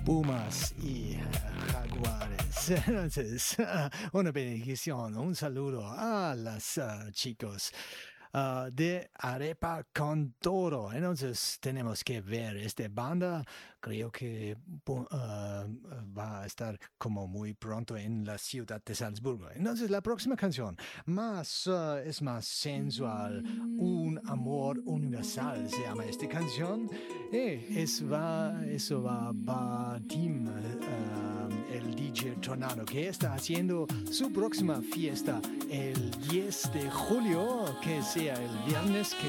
Pumas y Jaguares. Entonces, una bendición, un saludo a los chicos de Arepa con Toro. Entonces, tenemos que ver esta banda. Creo que va a estar como muy pronto en la ciudad de Salzburgo. Entonces, la próxima canción es más sensual. Un amor universal se llama esta canción. Eso va Tim, el DJ Tornado, que está haciendo su próxima fiesta el 10 de julio, que sea el viernes que